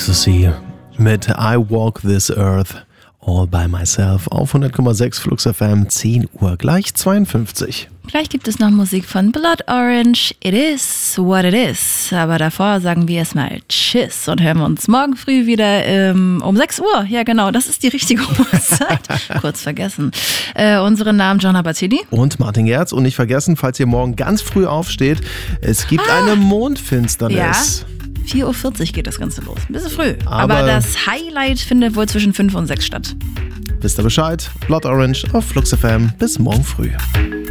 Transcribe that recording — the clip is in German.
Ecstasy mit I Walk This Earth All By Myself auf 100,6 Flux FM, 10 Uhr, gleich 52. Gleich gibt es noch Musik von Blood Orange, It Is What It Is. Aber davor sagen wir erstmal Tschüss und hören wir uns morgen früh wieder um 6 Uhr. Ja genau, das ist die richtige Uhrzeit. Kurz vergessen. Unsere Namen Gianna Battini und Martin Gerz. Und nicht vergessen, falls ihr morgen ganz früh aufsteht, es gibt eine Mondfinsternis. Ja. 4.40 Uhr geht das Ganze los. Ein bisschen früh. Aber das Highlight findet wohl zwischen 5 und 6 statt. Wisst ihr Bescheid? Blood Orange auf Flux FM. Bis morgen früh.